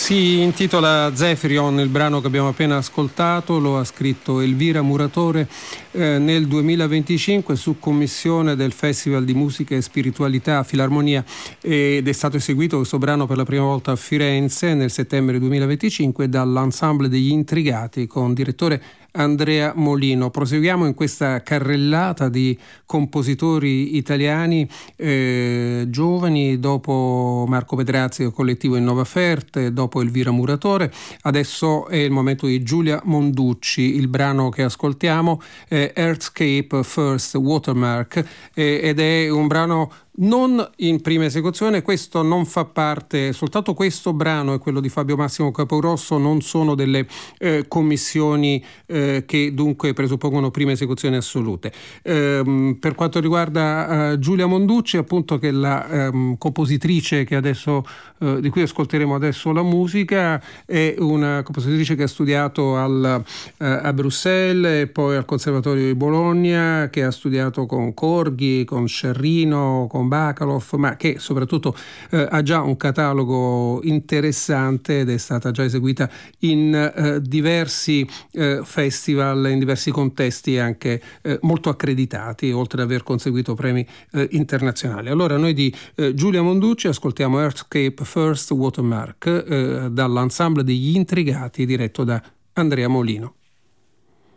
Si intitola Zefirion, il brano che abbiamo appena ascoltato, lo ha scritto Elvira Muratore nel 2025 su commissione del Festival di Musica e Spiritualità Filarmonia, ed è stato eseguito questo brano per la prima volta a Firenze nel settembre 2025 dall'Ensemble degli Intrigati con direttore Andrea Molino. Proseguiamo in questa carrellata di compositori italiani giovani, dopo Marco Pedrazzi del collettivo Innova Ferte, dopo Elvira Muratore. Adesso è il momento di Giulia Monducci. Il brano che ascoltiamo è Earthscape First Watermark ed è un brano non in prima esecuzione. Questo non fa parte, soltanto questo brano e quello di Fabio Massimo Caporosso non sono delle commissioni che dunque presuppongono prime esecuzioni assolute. Per quanto riguarda Giulia Monducci, appunto, che è la compositrice che adesso di cui ascolteremo adesso la musica, è una compositrice che ha studiato a Bruxelles e poi al Conservatorio di Bologna, che ha studiato con Corghi, con Scerrino, con Bacalov, ma che soprattutto ha già un catalogo interessante ed è stata già eseguita in diversi festival, in diversi contesti anche molto accreditati, oltre ad aver conseguito premi internazionali. Allora noi di Giulia Monducci ascoltiamo Earthscape First Watermark dall'Ensemble degli Intrigati diretto da Andrea Molino.